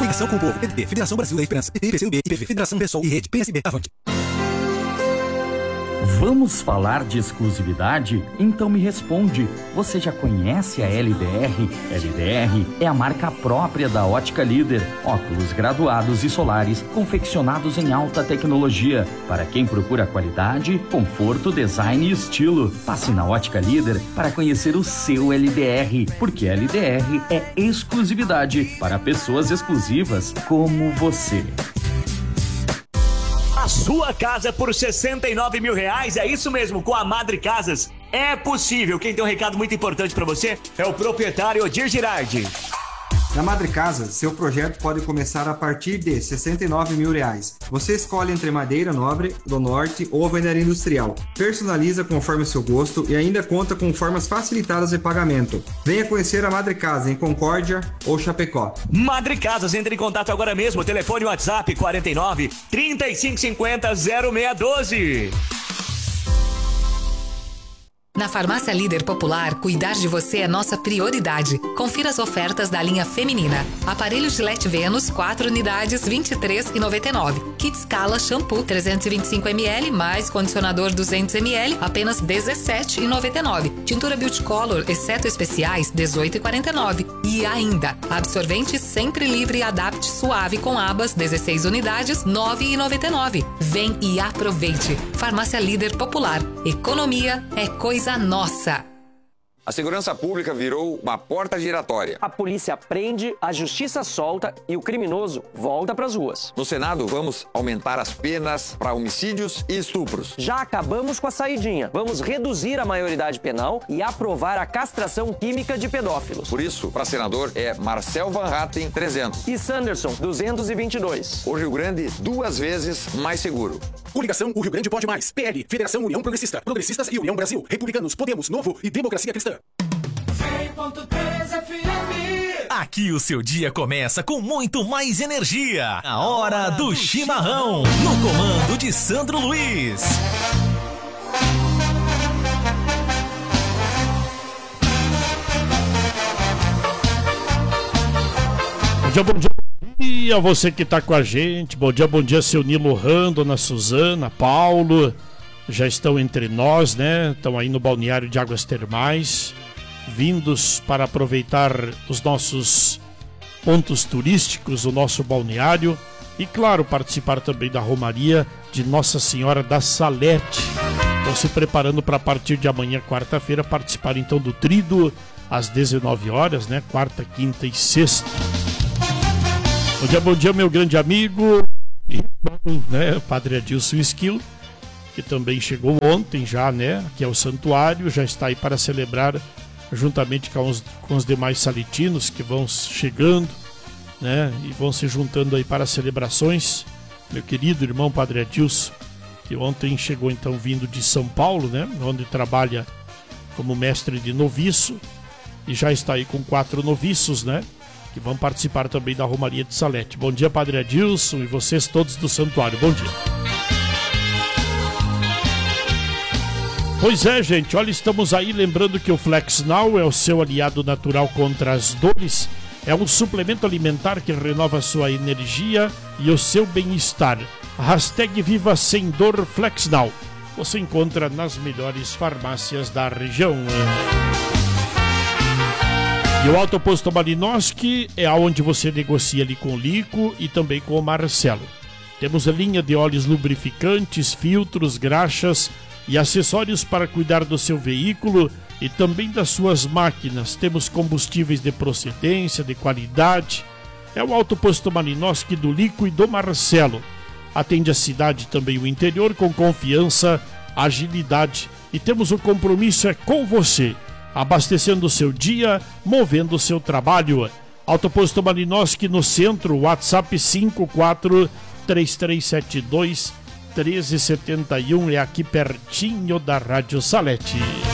Comunicação com o povo. PDT, Federação Brasil da Esperança. PT, PCdoB, IPV, Federação Pessoal e Rede. PSB, avante. Vamos falar de exclusividade? Então me responde, você já conhece a LDR? LDR é a marca própria da Ótica Líder. Óculos graduados e solares confeccionados em alta tecnologia. Para quem procura qualidade, conforto, design e estilo. Passe na Ótica Líder para conhecer o seu LDR, porque LDR é exclusividade para pessoas exclusivas como você. Sua casa por R$69 mil, é isso mesmo, com a Madre Casas. É possível. Quem tem um recado muito importante para você é o proprietário Odir Girardi. Na Madre Casas, seu projeto pode começar a partir de R$69 mil. Você escolhe entre madeira nobre, do norte ou alvenaria industrial. Personaliza conforme o seu gosto e ainda conta com formas facilitadas de pagamento. Venha conhecer a Madre Casa em Concórdia ou Chapecó. Madre Casas, entre em contato agora mesmo. Telefone WhatsApp 49 3550 0612. Na Farmácia Líder Popular, cuidar de você é nossa prioridade. Confira as ofertas da linha feminina. Aparelho Gillette Venus, 4 unidades, R$ 23,99. Kit Scala Shampoo, 325ml, mais condicionador 200ml, apenas R$ 17,99. Tintura Beauty Color, exceto especiais, R$ 18,49. E ainda, absorvente sempre livre Adapt Suave com abas, 16 unidades, R$ 9,99. Vem e aproveite. Farmácia Líder Popular. Economia é coisa nossa. A segurança pública virou uma porta giratória. A polícia prende, a justiça solta e o criminoso volta pras ruas. No Senado, vamos aumentar as penas para homicídios e estupros. Já acabamos com a saidinha. Vamos reduzir a maioridade penal e aprovar a castração química de pedófilos. Por isso, para senador é Marcel Van Hatten, 300. E Sanderson, 222. O Rio Grande, 2 vezes mais seguro. Coligação O Rio Grande Pode Mais. PL, Federação União Progressista. Progressistas e União Brasil. Republicanos, Podemos, Novo e Democracia Cristã. 100.3 FM. Aqui o seu dia começa com muito mais energia. A hora do chimarrão. No comando de Sandro Luiz. Bom dia, você que está com a gente. Bom dia, seu Nilo Rando, Dona Suzana, Paulo. Já estão entre nós, né? Estão aí no balneário de Águas Termais, vindos para aproveitar os nossos pontos turísticos, o nosso balneário e, claro, participar também da Romaria de Nossa Senhora da Salete. Estão se preparando para, a partir de amanhã, quarta-feira, participar então do Tríduo às 19 horas, né? Quarta, quinta e sexta. Bom dia, meu grande amigo, né? Padre Adilson Esquilo, que também chegou ontem já, né? Aqui é o santuário, já está aí para celebrar juntamente com os demais saletinos que vão chegando, né? E vão se juntando aí para as celebrações. Meu querido irmão Padre Adilson, que ontem chegou então vindo de São Paulo, né? Onde trabalha como mestre de noviço e já está aí com 4 noviços, né? Que vão participar também da Romaria de Salete. Bom dia, Padre Adilson, e vocês todos do santuário. Bom dia. Pois é, gente, olha, estamos aí lembrando que o Flex Now é o seu aliado natural contra as dores. É um suplemento alimentar que renova sua energia e o seu bem-estar. Hashtag Viva Sem Dor Flex Now. Você encontra nas melhores farmácias da região. E o Alto Posto Malinowski é onde você negocia ali com o Lico e também com o Marcelo. Temos a linha de óleos lubrificantes, filtros, graxas e acessórios para cuidar do seu veículo e também das suas máquinas. Temos combustíveis de procedência, de qualidade. É o Alto Posto Malinowski do Lico e do Marcelo. Atende a cidade e também o interior com confiança, agilidade. E temos um compromisso com você. Abastecendo o seu dia, movendo o seu trabalho. Alto Posto Malinowski no centro, WhatsApp 54-3372-1371, é aqui pertinho da Rádio Salete.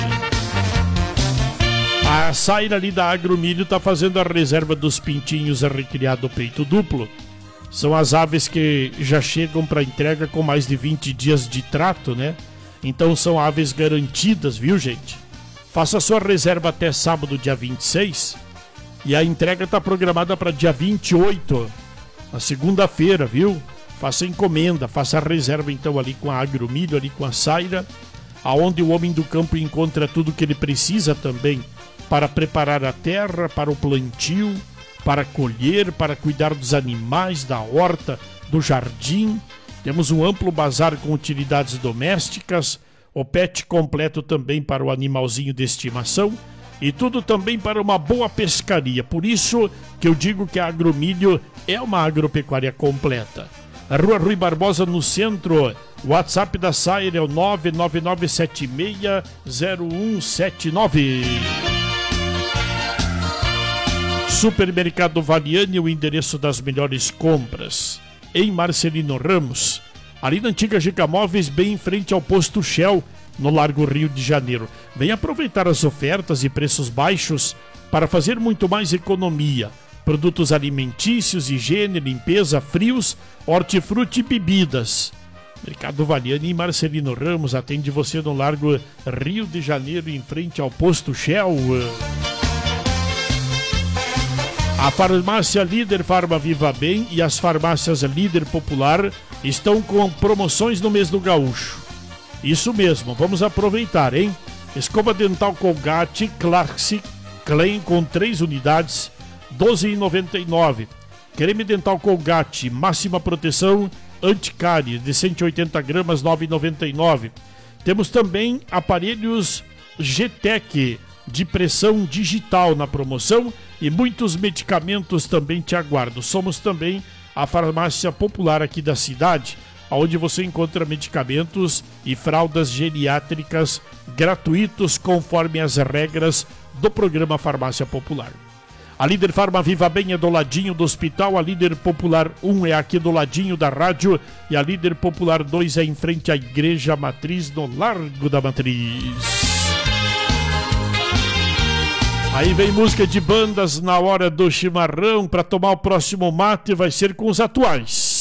A Saira ali da Agromilho está fazendo a reserva dos pintinhos recriado peito duplo. São as aves que já chegam para entrega com mais de 20 dias de trato, né? Então são aves garantidas, viu, gente? Faça sua reserva até sábado, dia 26, e a entrega está programada para dia 28. na segunda-feira, viu? Faça encomenda, faça reserva então ali com a Agromilho, ali com a Saira, aonde o homem do campo encontra tudo que ele precisa também para preparar a terra, para o plantio, para colher, para cuidar dos animais, da horta, do jardim. Temos um amplo bazar com utilidades domésticas, o pet completo também para o animalzinho de estimação e tudo também para uma boa pescaria. Por isso que eu digo que a Agromilho é uma agropecuária completa. A Rua Rui Barbosa, no centro. O WhatsApp da Sair é o 999760179. Supermercado Valiani, o endereço das melhores compras. Em Marcelino Ramos, ali na antiga Giga Móveis, bem em frente ao posto Shell, no Largo Rio de Janeiro. Venha aproveitar as ofertas e preços baixos para fazer muito mais economia. Produtos alimentícios, higiene, limpeza, frios, hortifruti e bebidas. Mercado Valiani em Marcelino Ramos atende você no Largo Rio de Janeiro, em frente ao posto Shell. A farmácia Líder Farma Viva Bem e as farmácias Líder Popular estão com promoções no mês do Gaúcho. Isso mesmo, vamos aproveitar, hein? Escova dental Colgate Classic Clean com 3 unidades, R$ 12,99. Creme dental Colgate máxima proteção anticárie de 180 gramas, R$ 9,99. Temos também aparelhos GTEC de pressão digital na promoção e muitos medicamentos também te aguardam. Somos também a farmácia popular aqui da cidade, onde você encontra medicamentos e fraldas geriátricas gratuitos conforme as regras do programa Farmácia Popular. A Líder Farma Viva Bem é do ladinho do hospital, a Líder Popular 1 é aqui do ladinho da rádio e a Líder Popular 2 é em frente à Igreja Matriz, no Largo da Matriz. Aí vem música de bandas na hora do chimarrão. Para tomar o próximo mate vai ser com os atuais.